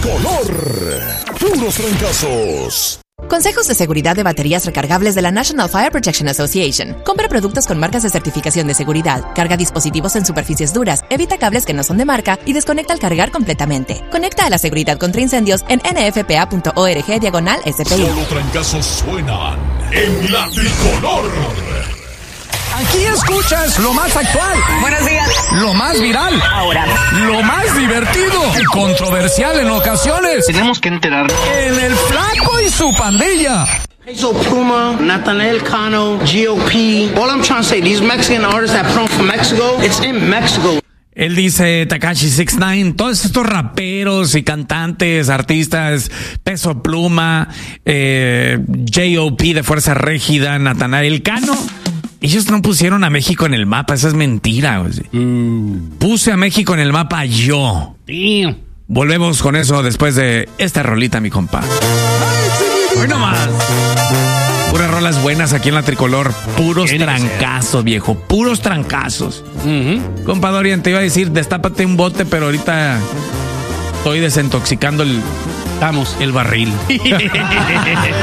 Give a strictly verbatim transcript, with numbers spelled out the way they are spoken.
Color. Puros trancazos. Consejos de seguridad de baterías recargables de la National Fire Protection Association. Compra productos con marcas de certificación de seguridad. Carga dispositivos en superficies duras. Evita cables que no son de marca y desconecta al cargar completamente. Conecta a la seguridad contra incendios en nfpa.org diagonal SPI. Solo trancazos suenan en la Tricolor. Aquí escuchas lo más actual. Buenos días. Lo más viral. Ahora. Lo más divertido. Y controversial en ocasiones. Tenemos que enterarnos. En el Flaco y su pandilla. Peso Pluma, Nathaniel Cano, G O P. All I'm trying to say, these Mexican artists that come from Mexico, it's in Mexico. Él dice Tekashi six nine, todos estos raperos y cantantes, artistas, Peso Pluma, eh, J O P de Fuerza Régida, Nathaniel Cano. Ellos no pusieron a México en el mapa, esa es mentira. Mm. Puse a México en el mapa yo. Damn. Volvemos con eso después de esta rolita, mi compa. Hoy nomás. Puras rolas buenas aquí en la Tricolor. Puros trancazos, viejo. Puros trancazos. Uh-huh. Compa Dorian, te iba a decir, destápate un bote, pero ahorita estoy desintoxicando el, Estamos. el barril.